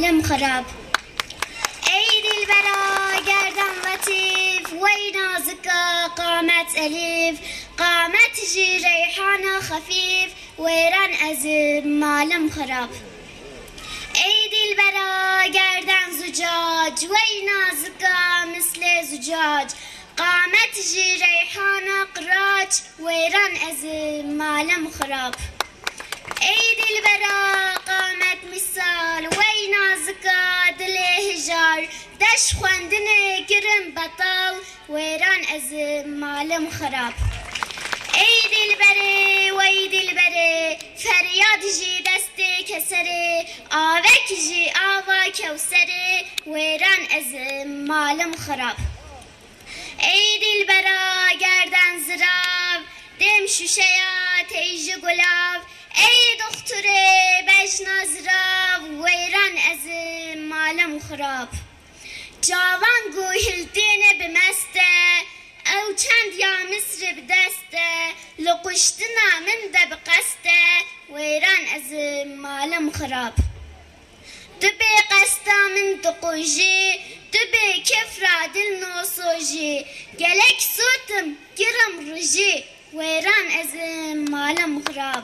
معلم خراب. ای دلبرا گردن لطیف وی نازکا قامت الیف، قامت جی ریحان خفیف ویران از معلم خراب. ای دلبرا گردن زجاج وی نازکا مثل زجاج، قامت جی ریحان قراج ویران از معلم خراب. ای دلبرا قامت مثال وی نازکا دل هجار، دش خواندن گرم بطال ویران از معلم خراب. ای دلبره وی دلبره فریاد جی دست کسره، آوک جی آوا کوسره ویران از معلم خراب. ای دلبرا گردن زراو دم شوشیا تیج گلاو، ای دختره بجنا زراو ویران از معلم خراب. جوان گوهلتین بمسته او چند یا مصر بدسته، لقشتنا من ده بقسته ویران از معلم خراب. دبی قستا من دقوجی دبی کفرا دل نوسوجی، گلک سوتم گرم رجی ویران از معلم خراب.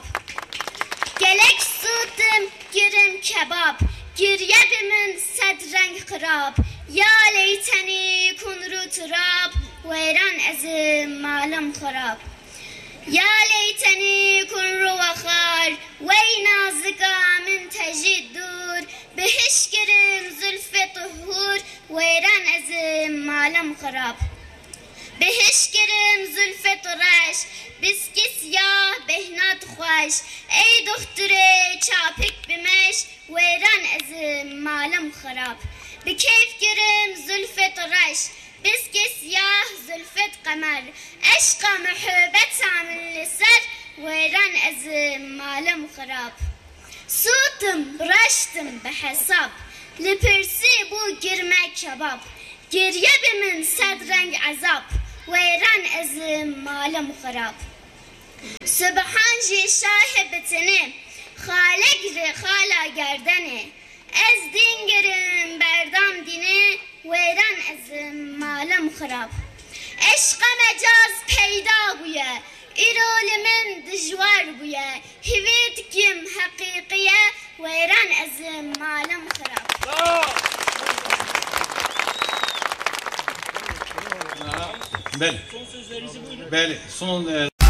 گلک سوتم گرم کباب، گریه بمن صد رنگ خراب، یا لیتنی کن رو تراب ویران از معلم خراب. یا لیتنی کن رو وخار وی نازکا من تجید دور، بهش گرم زلف طهور ویران از معلم خراب. بهش گرم زلف طرش بسکی سیاه بهنات خوش، ای دختره چاپک بمش ویران از معلم خراب. بکیف گرم زلف طرش بسکی سیاه زلفت قمر، عشق محبت عامل لسر ویران از معلم خراب. صوتم رشتم به حساب لپرسی بو گرمه کباب، گریه به من صد رنگ عذاب ویران از معلم خراب. سبحان جی شاه بتنه خالق ر خالا گردنه، از دین گرم بردام دینه ویران از معلم خراب. عشق مجاز پیدا بویه ایرول من دجوار بویه، هوید کم حقیقیه ویران از معلم خراب. بله بله son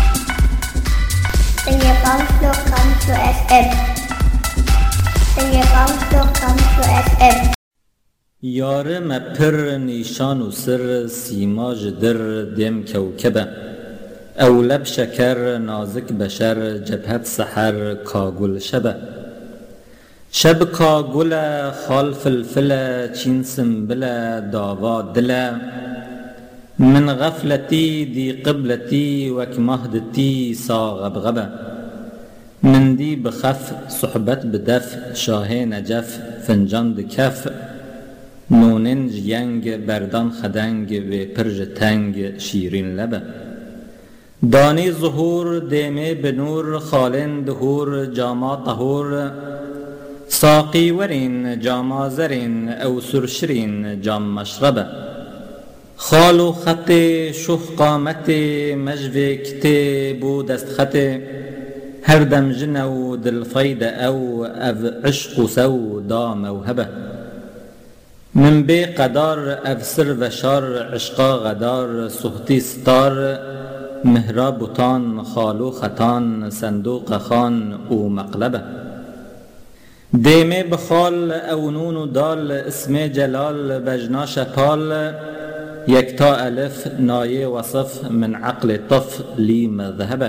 یاره مپر نیشان و سر سیماج در دم کوکبه، اولب شکر نازک بشر جبهت سحر کاگل شبه. شب کاگل خال فلفل چین سنبل داوا دل، من غفلتی دی قبلتی وک مهدتی سا غبغبه. من دی بخف صحبت بدف شاه نجف فنجان دکف، نونن جینگ بردان خدنگ و پرج تنگ شیرین لبه. دانی ظهور دیمه بنور خالن دهور جاما طهور، ساقی ورین جاما زرین او سرشرین جام مشربه. خالو خط شوخ قامت مجوه کت بو دست خط، هر دم جنو دل فاید او عشق سو دا موهبه. من بی قدار افسر و شار عشقا غدار، صحتی ستار مهرا بوتان خالو خطان صندوق خان او مقلبه. دیمه بخال او نون و دال اسم جلال بجنا شپال، یکتا الف نایه وصف من عقل طف لی مذهبه.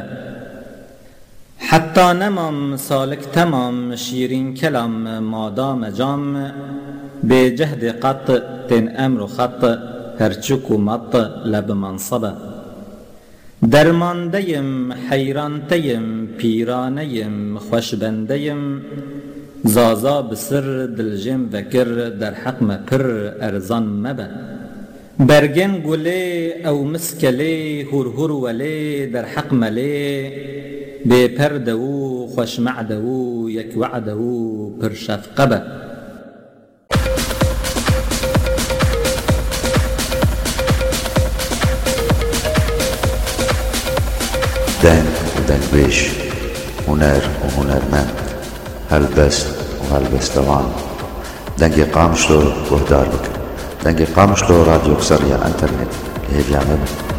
حتی نمام سالک تمام شیرین کلام مادام جام، به جهد قط تن امر خط هرچک و مط لب منصبه. درماندهیم حیرانتیم پیرانیم خوشبندهیم، زازا بسر دلجم وکر در حق مپر ارزان مبه. برگن گله او مسکله هور هور وله در حق مله، به پردو خوش معدو یک وعدو پر شفقبه. دنگ ودنگ بيش، هنر وهنرمند، هلبست وهلبستوان. دنگی قامشلو گهدار بکن. دنگی قامشلو رادیو سریع انترنت. هی بیامد